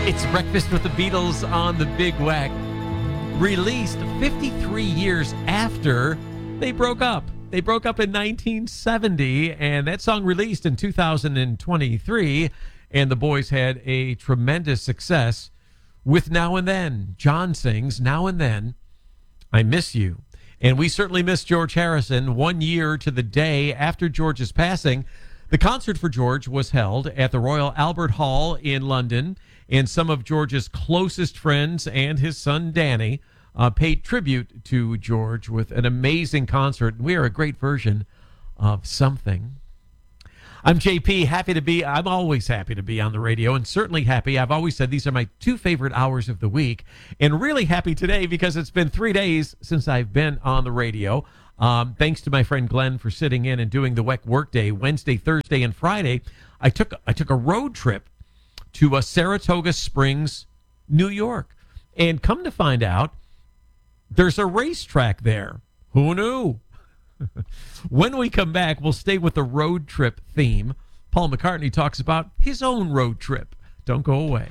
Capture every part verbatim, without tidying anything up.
It's Breakfast with the Beatles on the Big Wack. Released fifty-three years after they broke up. They broke up in nineteen seventy, and that song released in two thousand twenty-three, and the boys had a tremendous success with Now and Then. John sings Now and Then, I Miss You. And we certainly miss George Harrison. One year to the day after George's passing, the concert for George was held at the Royal Albert Hall in London, and some of George's closest friends and his son Danny uh, paid tribute to George with an amazing concert. We are a great version of Something. I'm J P, happy to be, I'm always happy to be on the radio, and certainly happy. I've always said these are my two favorite hours of the week, and really happy today because it's been three days since I've been on the radio. Um, thanks to my friend Glenn for sitting in and doing the W E C Workday Wednesday, Thursday, and Friday. I took I took a road trip to uh, Saratoga Springs, New York, and come to find out, there's a racetrack there. Who knew? When we come back, we'll stay with the road trip theme. Paul McCartney talks about his own road trip. Don't go away.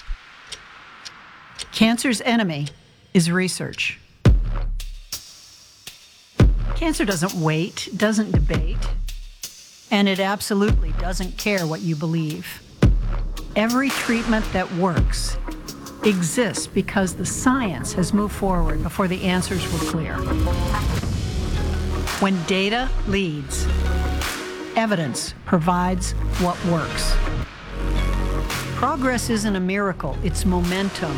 Cancer's enemy is research. Cancer doesn't wait, doesn't debate, and it absolutely doesn't care what you believe. Every treatment that works exists because the science has moved forward before the answers were clear. When data leads, evidence provides what works. Progress isn't a miracle, it's momentum.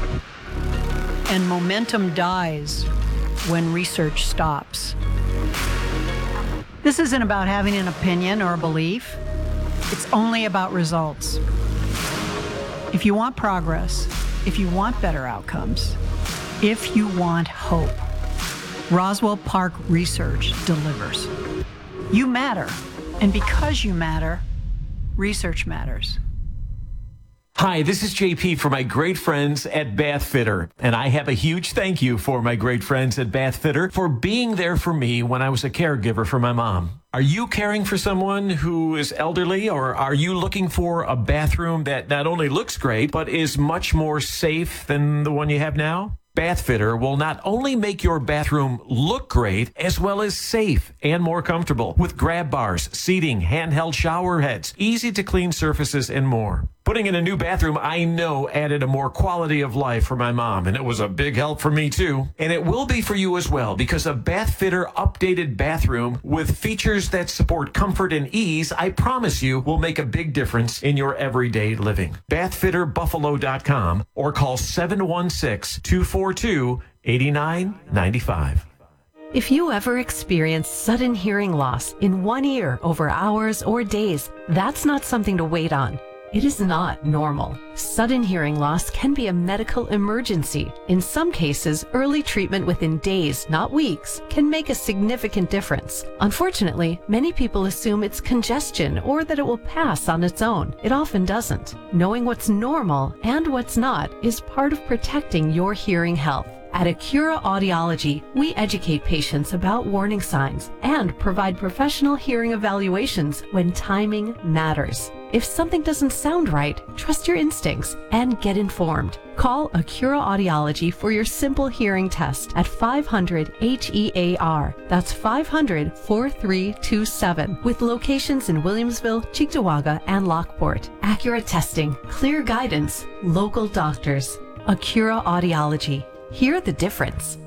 And momentum dies when research stops. This isn't about having an opinion or a belief. It's only about results. If you want progress, if you want better outcomes, if you want hope, Roswell Park Research delivers. You matter, and because you matter, research matters. Hi, this is J P for my great friends at Bath Fitter, and I have a huge thank you for my great friends at Bath Fitter for being there for me when I was a caregiver for my mom. Are you caring for someone who is elderly, or are you looking for a bathroom that not only looks great, but is much more safe than the one you have now? Bath Fitter will not only make your bathroom look great, as well as safe and more comfortable, with grab bars, seating, handheld shower heads, easy to clean surfaces, and more. Putting in a new bathroom, I know, added a more quality of life for my mom, and it was a big help for me too. And it will be for you as well, because a Bath Fitter updated bathroom with features that support comfort and ease, I promise you, will make a big difference in your everyday living. bath fitter buffalo dot com or call seven one six, two four two, eight nine nine five. If you ever experience sudden hearing loss in one ear over hours or days, that's not something to wait on. It is not normal. Sudden hearing loss can be a medical emergency. In some cases, early treatment within days, not weeks, can make a significant difference. Unfortunately, many people assume it's congestion or that it will pass on its own. It often doesn't. Knowing what's normal and what's not is part of protecting your hearing health. At Acura Audiology, we educate patients about warning signs and provide professional hearing evaluations when timing matters. If something doesn't sound right, trust your instincts and get informed. Call Acura Audiology for your simple hearing test at five hundred H E A R. That's five hundred, four three two seven. With locations in Williamsville, Cheektowaga, and Lockport. Accurate testing, clear guidance, local doctors. Acura Audiology. Hear the difference.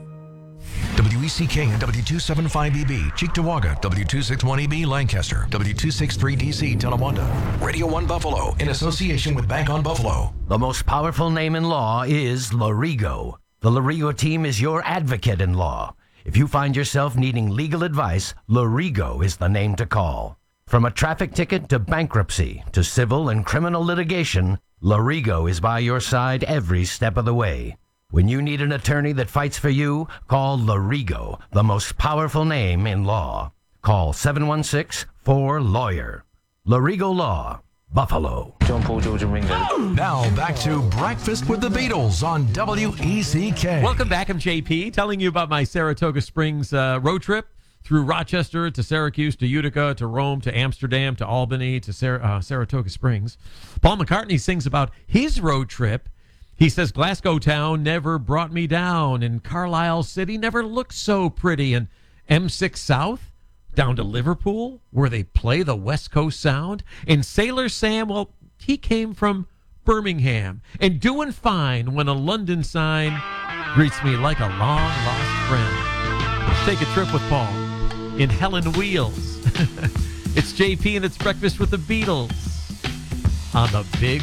W E C K and W two seventy-five E B, Cheektowaga, W two sixty-one E B, Lancaster, W two sixty-three D C, Tonawanda. Radio one Buffalo, in association with Bank on Buffalo. The most powerful name in law is Lorigo. The Lorigo team is your advocate in law. If you find yourself needing legal advice, Lorigo is the name to call. From a traffic ticket to bankruptcy to civil and criminal litigation, Lorigo is by your side every step of the way. When you need an attorney that fights for you, call Lorigo, the most powerful name in law. Call seven one six, four, lawyer. Lorigo Law, Buffalo. John Paul, George and Ringo. Now back to Breakfast with the Beatles on W E C K. Welcome back. I'm J P, telling you about my Saratoga Springs uh, road trip through Rochester to Syracuse to Utica to Rome to Amsterdam to Albany to Sar- uh, Saratoga Springs. Paul McCartney sings about his road trip. He says, Glasgow town never brought me down, and Carlisle City never looked so pretty, and M six South down to Liverpool, where they play the West Coast Sound. And Sailor Sam, well, he came from Birmingham, and doing fine when a London sign greets me like a long-lost friend. Let's take a trip with Paul in Helen Wheels. It's J P, and it's Breakfast with the Beatles on the Big